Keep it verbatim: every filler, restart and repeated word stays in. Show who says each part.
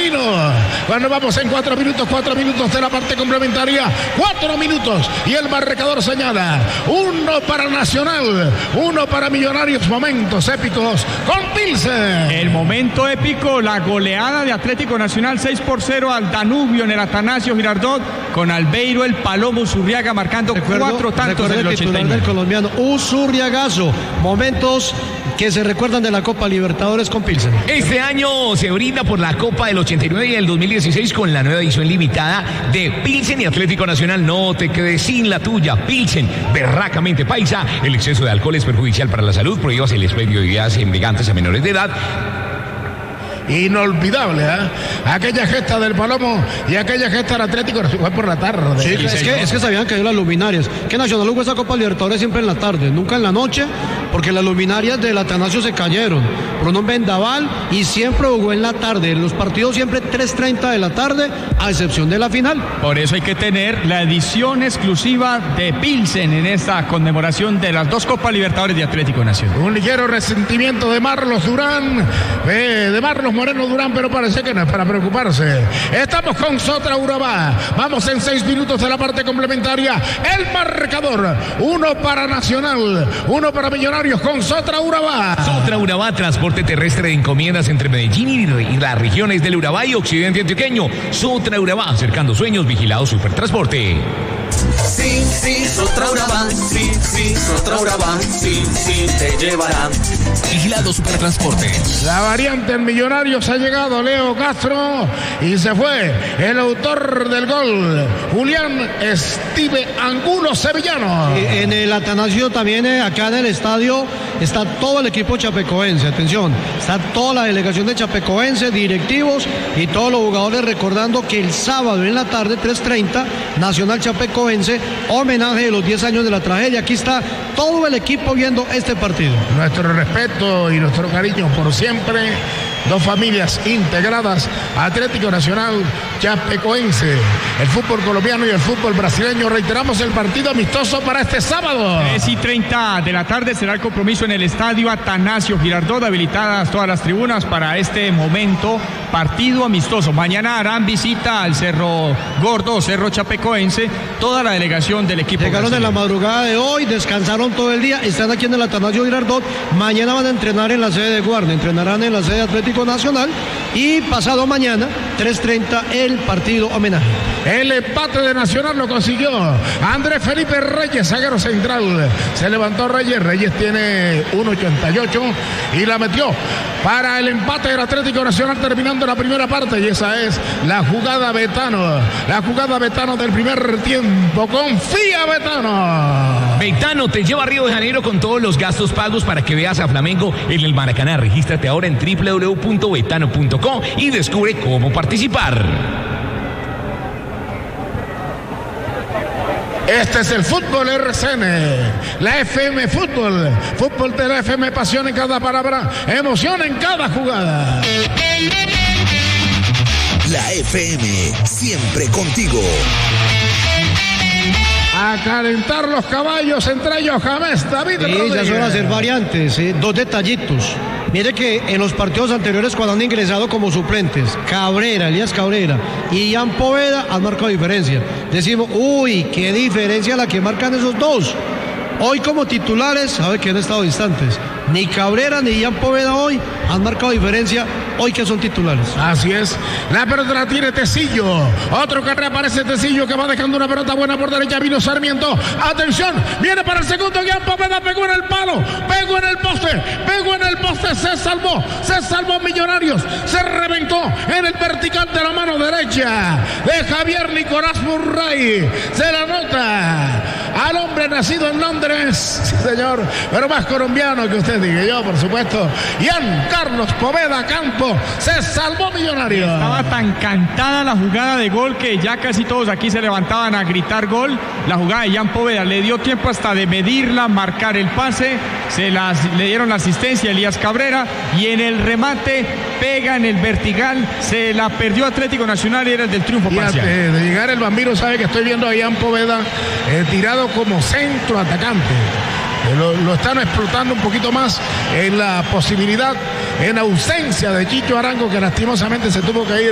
Speaker 1: camino. Cuando vamos en cuatro minutos, cuatro minutos de la parte complementaria, cuatro minutos y el marcador señala uno para Nacional, uno para Millonarios. Momentos épicos con Pilsen.
Speaker 2: El momento épico, la goleada de Atlético Nacional seis por cero al Danubio en el Atanasio Girardot, con Albeiro el Palomo Uzurriaga marcando recuerdo, cuatro tantos en el ochenta y nueve.
Speaker 3: Del colombiano Uzurriagazo. Momentos que se recuerdan de la Copa Libertadores con Pilsen.
Speaker 4: Este año se brinda por la Copa del ochenta y nueve y el dos mil dieciséis con la nueva edición limitada de Pilsen y Atlético Nacional. No te quedes sin la tuya. Pilsen, berracamente paisa. El exceso de alcohol es perjudicial para la salud. Prohíbas el expendio de bebidas embriagantes a menores de edad.
Speaker 1: Inolvidable, ¿eh? Aquella gesta del Palomo y aquella gesta del Atlético fue por la tarde.
Speaker 3: Sí, es, que, es que se habían caído las luminarias. Que Nacional jugó esa Copa Libertadores siempre en la tarde, nunca en la noche, porque las luminarias del Atanasio se cayeron. Bruno Vendaval y siempre jugó en la tarde. En los partidos siempre tres treinta de la tarde, a excepción de la final.
Speaker 2: Por eso hay que tener la edición exclusiva de Pilsen en esta conmemoración de las dos Copas Libertadores de Atlético Nacional.
Speaker 1: Un ligero resentimiento de Marlos Durán, eh, de Marlos Moreno Durán, pero parece que no es para preocuparse. Estamos con Sotra Urabá. Vamos en seis minutos de la parte complementaria. El marcador, uno para Nacional, uno para Millonarios con Sotra Urabá.
Speaker 4: Sotra Urabá, transporte terrestre de encomiendas entre Medellín y las regiones del Urabá y occidente antioqueño. Sotra Urabá, acercando sueños, vigilado Supertransporte.
Speaker 5: Sí, sí, Sotra Urabá, sí, sí, Sotra Urabá, sí, sí, te llevarán.
Speaker 4: Vigilado Supertransporte.
Speaker 1: La variante en Millonarios ha llegado, Leo Castro, y se fue el autor del gol, Julián Estive Angulo Sevillano.
Speaker 3: En el Atanasio también, acá en el estadio, está todo el equipo chapecoense, atención, está toda la delegación de chapecoense, directivos y todos los jugadores, recordando que el sábado en la tarde, tres treinta, Nacional Chapecoense, homenaje de los diez años de la tragedia. Aquí está todo el equipo viendo este partido.
Speaker 1: Nuestro respeto y nuestro cariño por siempre. Dos familias integradas, Atlético Nacional Chapecoense, el fútbol colombiano y el fútbol brasileño. Reiteramos el partido amistoso para este sábado.
Speaker 2: tres y treinta de la tarde será el compromiso en el estadio Atanasio Girardot, habilitadas todas las tribunas para este momento, partido amistoso. Mañana harán visita al Cerro Gordo, Cerro Chapecoense, toda la delegación del equipo.
Speaker 3: Llegaron
Speaker 2: brasileño.
Speaker 3: en la madrugada de hoy, descansaron todo el día, están aquí en el Atanasio Girardot. Mañana van a entrenar en la sede de Guardia, entrenarán en la sede de Atlético Nacional y pasado mañana, tres treinta, el partido homenaje.
Speaker 1: El empate de Nacional lo consiguió Andrés Felipe Reyes, zaguero central. Se levantó Reyes, Reyes tiene uno ochenta y ocho y la metió para el empate del Atlético Nacional terminando la primera parte, y esa es la jugada Betano, la jugada Betano del primer tiempo. Confía Betano.
Speaker 4: Betano te lleva a Río de Janeiro con todos los gastos pagos para que veas a Flamengo en el Maracaná. Regístrate ahora en doble u doble u doble u punto betano punto com y descubre cómo participar.
Speaker 1: Este es el Fútbol R C N, la F M Fútbol, fútbol de la F M, pasión en cada palabra, emoción en cada jugada.
Speaker 6: La F M, siempre contigo.
Speaker 1: A calentar los caballos, entre ellos James David
Speaker 3: Sí,
Speaker 1: Rodríguez.
Speaker 3: ya son a hacer variantes, ¿eh? Dos detallitos. Mire que en los partidos anteriores, cuando han ingresado como suplentes, Cabrera, Elías Cabrera y Ian Poveda han marcado diferencia. Decimos, uy, qué diferencia la que marcan esos dos. Hoy como titulares, sabe que han estado distantes. Ni Cabrera ni Ian Poveda hoy han marcado diferencia, hoy que son titulares.
Speaker 1: Así es, la pelota la tiene Tecillo, otro que reaparece Tecillo, que va dejando una pelota buena por derecha, vino Sarmiento, atención, viene para el segundo, Ian Poveda pegó en el palo, pegó en el poste, pegó en el poste, se salvó, se salvó Millonarios, se reventó en el vertical de la mano derecha de Javier Nicolás Murray, se la nota al hombre nacido en Londres, sí señor, pero más colombiano que usted diga, yo por supuesto, Ian Carlos Poveda Campo, se salvó Millonarios.
Speaker 2: Estaba tan cantada la jugada de gol que ya casi todos aquí se levantaban a gritar gol. La jugada de Ian Poveda le dio tiempo hasta de medirla, marcar el pase, se las, le dieron la asistencia a Elías Cabrera y en el remate pega en el vertical, se la perdió Atlético Nacional y era el del triunfo
Speaker 1: Y
Speaker 2: parcial.
Speaker 1: de, de llegar el Bambino, sabe que estoy viendo a Ian Poveda eh, tirado como centro atacante. Lo, lo están explotando un poquito más en la posibilidad, en ausencia de Chicho Arango, que lastimosamente se tuvo que ir